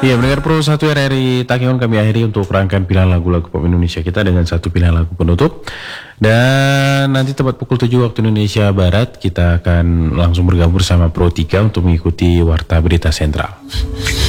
Iya, mendengar Pro 1 RRI Takion kami akhiri untuk rangkaian pilihan lagu-lagu pop Indonesia kita dengan satu pilihan lagu penutup. Dan nanti tepat pukul 7 waktu Indonesia Barat kita akan langsung bergabung bersama Pro 3 untuk mengikuti Warta Berita Sentral.